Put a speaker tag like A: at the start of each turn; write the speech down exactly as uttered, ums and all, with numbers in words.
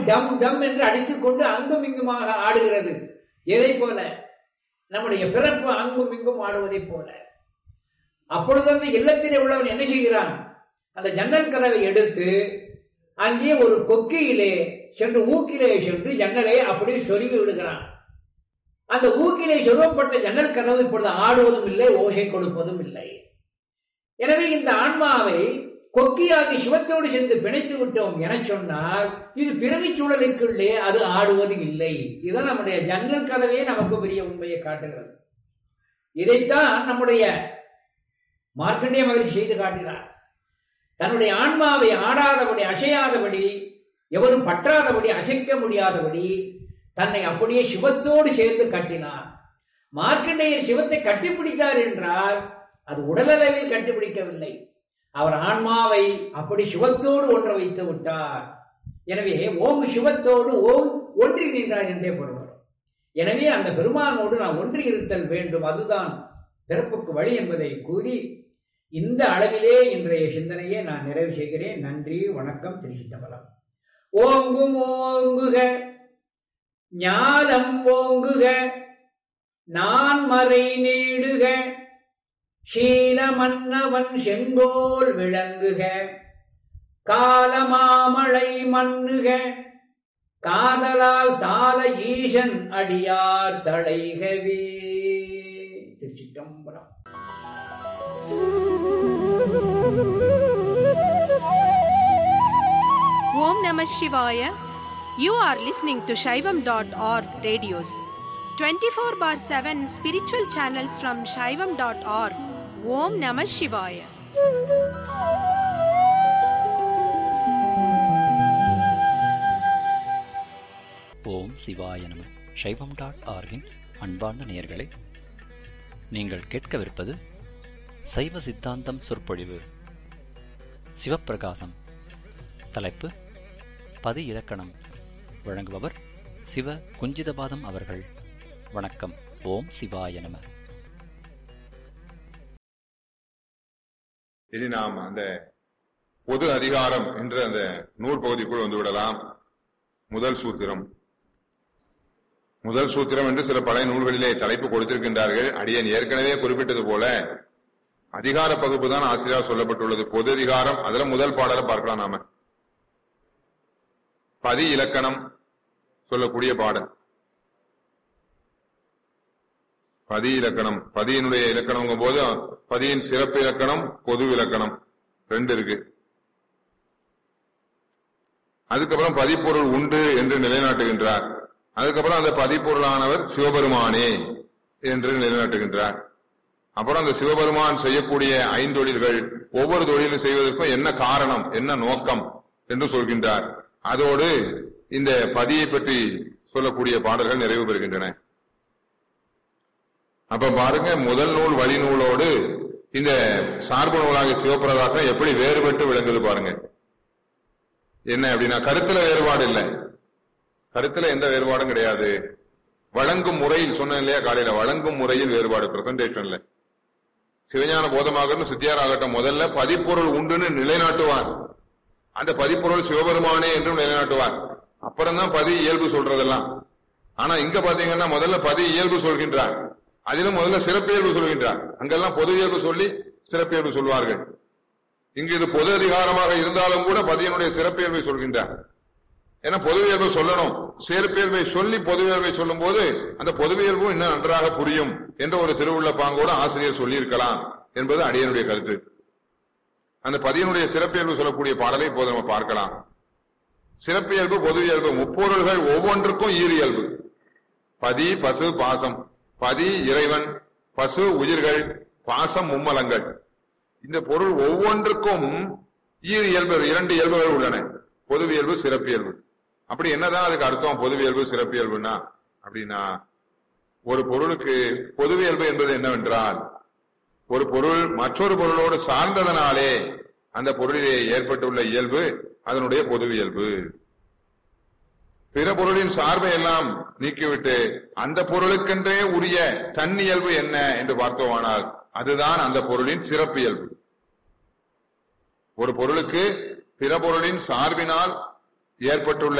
A: டம் டம் என்று அடித்துக் கொண்டு அங்கும் இங்குமாக ஆடுகிறது. எதை போல? நம்முடைய பிறப்பு அங்கும் இங்கும் ஆடுவதை போல. அப்பொழுது அந்த இல்லத்திலே உள்ளவன் என்ன செய்கிறான்? அந்த ஜன்னல் கதவை எடுத்து அங்கே ஒரு கொக்கியிலே சென்று ஊக்கிலே சென்று ஜன்னலை அப்படி சொருகி விடுகிறான். அந்த ஊக்கிலே சொருகப்பட்ட ஜன்னல் கதவு இப்பொழுது ஆடுவதும் இல்லை, ஓசை கொடுப்பதும் இல்லை. எனவே இந்த ஆன்மாவை கொக்கியாகி சிவத்தோடு சேர்ந்து பிணைத்து விட்டோம் என சொன்னால் இது பிறவி சூழலுக்குள்ளே அது ஆடுவது இல்லை. இதுதான் நம்முடைய ஜன்னல் கதவே நமக்கு பெரிய உண்மையை காட்டுகிறது. இதைத்தான் நம்முடைய மார்க்கண்டேய மகரிஷி செய்து காட்டினார். தன்னுடைய ஆன்மாவை ஆடாதபடி, அசையாதபடி, எவரும் பற்றாதபடி, அசைக்க முடியாதபடி தன்னை அப்படியே சிவத்தோடு சேர்ந்து கட்டினார். மார்க்கண்டேயர் சிவத்தை கட்டிப்பிடித்தார் என்றால் அது உடலளவில் கட்டிப்பிடிக்கவில்லை. அவர் ஆன்மாவை அப்படி சிவத்தோடு ஒன்ற வைத்து விட்டார். எனவே ஓம் சிவத்தோடு ஓம் ஒன்றி நின்றார் என்றே பொருள். எனவே அந்த பெருமானோடு நான் ஒன்றி இருத்தல் வேண்டும், அதுதான் பிறப்புக்கு வழி என்பதை கூறி இந்த அளவிலே இன்றைய சிந்தனையை நான் நிறைவு செய்கிறேன். நன்றி, வணக்கம், திருச்சிற்றம்பலம். ஓங்கும் ஓங்குக ஞானம் ஓங்குக நான் மறை நீடுக சீல மன்னவன் செங்கோல் விளங்குக காலமாமழை மண்ணுக காதலால் சால ஈசன் அடியார் தழைகவே. திருச்சிற்றம்பலம்.
B: Om Namah Shivaya. You are listening to Shaivam dot org radios. twenty-four bar seven spiritual channels from Shaivam dot org. Om Namah Shivaya.
C: ஓம் சிவாய நம. சைவம் டாட் ஆர்கின் அன்பார்ந்த நேயர்களே, நீங்கள் கேட்கவிருப்பது சைவ சித்தாந்தம் சொற்பொழிவு. சிவப்பிரகாசம். தலைப்பு பதி இலக்கணம். வழங்குபவர் சிவ குஞ்சிதபாதம் அவர்கள். வணக்கம். ஓம் சிவாய நம.
D: இனி நாம் அந்த பொது அதிகாரம் என்ற அந்த நூல் பகுதிக்குள் வந்துவிடலாம். முதல் சூத்திரம். முதல் சூத்திரம் என்று சில பழைய நூல்களிலே தலைப்பு கொடுத்திருக்கின்றார்கள். அடியேன் ஏற்கனவே குறிப்பிட்டது போல அதிகார பகுப்பு தான் ஆசிரியர் சொல்லப்பட்டுள்ளது. பொது அதிகாரம், அதுல முதல் பாடலை பார்க்கலாம். நாம பதி இலக்கணம் சொல்லக்கூடிய பாடல். பதி இலக்கணம், பதியினுடைய இலக்கணம் போது பதியின் சிறப்பு இலக்கணம், பொது இலக்கணம் ரெண்டு இருக்கு. அதுக்கப்புறம் பதிப்பொருள் உண்டு என்று நிலைநாட்டுகின்றார். அதுக்கப்புறம் அந்த பதிப்பொருளானவர் சிவபெருமானே என்று நிலைநாட்டுகின்றார். அப்புறம் அந்த சிவபெருமான் செய்யக்கூடிய ஐந்தொழில்கள், ஒவ்வொரு தொழிலும் செய்வதற்கும் என்ன காரணம், என்ன நோக்கம் என்று சொல்கின்றார். அதோடு இந்த பதியை பற்றி சொல்லக்கூடிய பாடல்கள் நிறைவு பெறுகின்றன. அப்ப பாருங்க, முதல் நூல் வழி நூலோடு இந்த சார்பு நூலாகிய சிவப்பிரகாசம் எப்படி வேறுபட்டு விளங்குது பாருங்க. என்ன அப்படின்னா, கருத்துல வேறுபாடு இல்லை, கருத்துல எந்த வேறுபாடும் கிடையாது. வழங்கும் முறையில் சொன்னேன் இல்லையா காலையில, வழங்கும் முறையில் வேறுபாடு. பிரசன்டேஷன்ல சிவஞான போதமாகட்டும் சித்தியார் ஆகட்டும் முதல்ல பதிப்பொருள் உண்டுன்னு நிலைநாட்டுவார். அந்த பதிப்பொருள் சிவபெருமானே என்றும் நிலைநாட்டுவார். அப்புறம் தான் பதி இயல்பு சொல்றதெல்லாம். ஆனா இங்க பாத்தீங்கன்னா முதல்ல பதி இயல்பு சொல்கின்றார், அதிலும் முதல்ல சிறப்பியல்பு சொல்கின்றார். அங்கெல்லாம் பொது இயல்பு சொல்லி சிறப்பியல்பு சொல்வார்கள். இங்கு இது பொது அதிகாரமாக இருந்தாலும் கூட பதியினுடைய சிறப்பியல்பை சொல்கின்றார். ஏன்னா பொதுவியல்பை சொல்லணும், சிறப்பியல்பை சொல்லி பொதுவியல்பை சொல்லும் போது அந்த பொதுவியல்பும் இன்னும் நன்றாக புரியும் என்ற ஒரு திருவுள்ள பாங்கோடு ஆசிரியர் சொல்லியிருக்கலாம் என்பது அடியனுடைய கருத்து. அந்த பதியினுடைய சிறப்பியல்பு சொல்லக்கூடிய பாடலை இப்போது நம்ம பார்க்கலாம். சிறப்பியல்பு, பொது இயல்பு, முப்பொருள்கள் ஒவ்வொன்றுக்கும் ஈரியல்பு. பதி, பசு, பாசம். பதி இறைவன், பசு உயிர்கள், பாசம் மும்மலங்கள். இந்த பொருள் ஒவ்வொன்றுக்கும் ஈர் இயல்பு, இரண்டு இயல்புகள் உள்ளன, பொதுவியல்பு, சிறப்பியல்பு. அப்படி என்னதான் அதுக்கு அர்த்தம் பொதுவியல்பு சிறப்பியல்புனா? அப்படின்னா ஒரு பொருளுக்கு பொதுவியல்பு என்பது என்னவென்றால், ஒரு பொருள் மற்றொரு பொருளோடு சார்ந்ததனாலே அந்த பொருளிலே ஏற்பட்டுள்ள இயல்பு அதனுடைய பொதுவியல்பு. பிற பொருளின் சார்பை எல்லாம் நீக்கிவிட்டு அந்த பொருளுக்கென்றே உரிய தன்னியல்பு என்ன என்று பார்த்தோமானால் அதுதான் அந்த பொருளின் சிறப்பியல்பு. ஒரு பொருளுக்கு பிற பொருளின் சார்பினால் ஏற்பட்டுள்ள